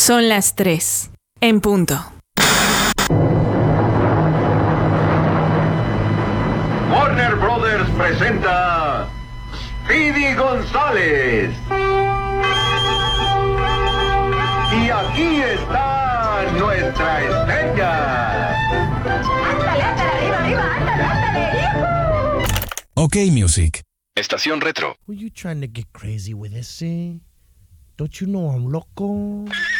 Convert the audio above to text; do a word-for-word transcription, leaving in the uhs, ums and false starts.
Son las tres, en punto. Warner Brothers presenta Speedy González. Y aquí está nuestra estrella. ¡Ándale, ándale, arriba, arriba! ¡Ándale, ándale, hijo! OK Music. Estación Retro. Were you trying to get crazy with this, eh? Don't you know I'm loco?